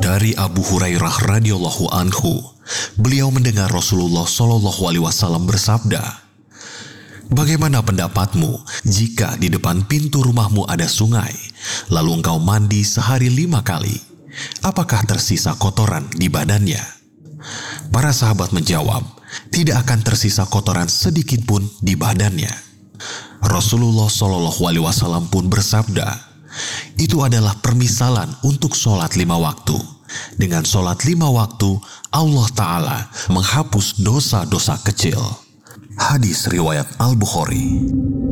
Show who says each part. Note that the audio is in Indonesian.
Speaker 1: Dari Abu Hurairah radhiyallahu anhu, beliau mendengar Rasulullah Shallallahu alaihi wasallam bersabda, "Bagaimana pendapatmu jika di depan pintu rumahmu ada sungai, lalu engkau mandi sehari 5 kali? Apakah tersisa kotoran di badannya?" Para sahabat menjawab, "Tidak akan tersisa kotoran sedikit pun di badannya." Rasulullah Shallallahu alaihi wasallam pun bersabda, "Itu adalah permisalan untuk sholat 5 waktu. Dengan sholat 5 waktu, Allah Ta'ala menghapus dosa-dosa kecil." Hadis riwayat Al-Bukhari.